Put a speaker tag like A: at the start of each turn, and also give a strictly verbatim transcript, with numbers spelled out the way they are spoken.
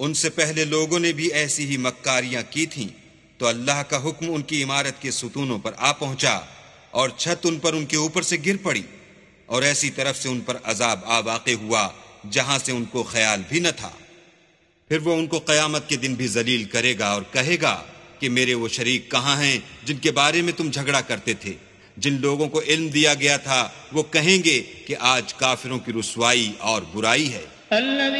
A: उनसे पहले लोगों ने भी ऐसी ही मक्कारियां की थीं, तो अल्लाह का हुक्म उनकी इमारत के सुतूनों पर आ पहुंचा और छत उन पर उनके ऊपर से गिर पड़ी, और ऐसी तरफ से उन पर अजाब आ वाक़े हुआ जहां से उनको ख्याल भी न था। फिर वो उनको क़यामत के दिन भी जलील करेगा और कहेगा कि मेरे वो शरीक कहाँ हैं जिनके बारे में तुम झगड़ा करते थे। जिन लोगों को इल्म दिया गया था वो कहेंगे कि आज काफिरों की रुसवाई और बुराई है।